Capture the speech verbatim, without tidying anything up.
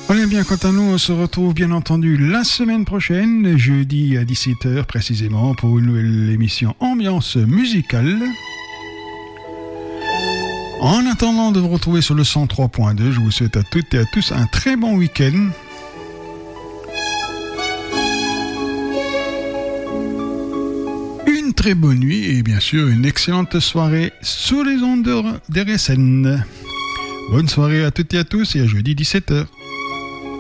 Voilà bien, quant à nous, on se retrouve bien entendu la semaine prochaine, jeudi à dix-sept heures précisément, pour une nouvelle émission Ambiance musicale. En attendant de vous retrouver sur le cent trois point deux, je vous souhaite à toutes et à tous un très bon week-end. Une très bonne nuit et bien sûr une excellente soirée sous les ondes d'R S N. Bonne soirée à toutes et à tous et à jeudi dix-sept heures.